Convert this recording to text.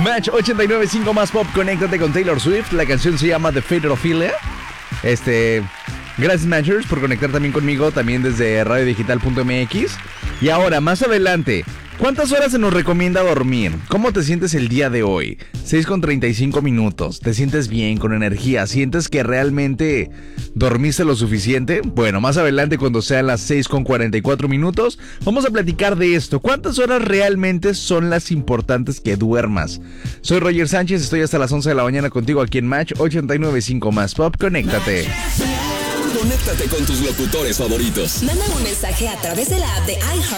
Match 89.5 más pop, conéctate con Taylor Swift. La canción se llama The Fate of Ophelia. Gracias, Matchers, por conectar también conmigo, también desde radiodigital.mx. Y ahora, más adelante, ¿cuántas horas se nos recomienda dormir? ¿Cómo te sientes el día de hoy? 6:35 minutos. ¿Te sientes bien, con energía? ¿Sientes que realmente dormiste lo suficiente? Bueno, más adelante, cuando sean las 6:44 minutos, vamos a platicar de esto. ¿Cuántas horas realmente son las importantes que duermas? Soy Roger Sánchez, estoy hasta las 11 de la mañana contigo aquí en Match 89.5 más pop. Conéctate. Conéctate con tus locutores favoritos. Manda un mensaje a través de la app de iHeart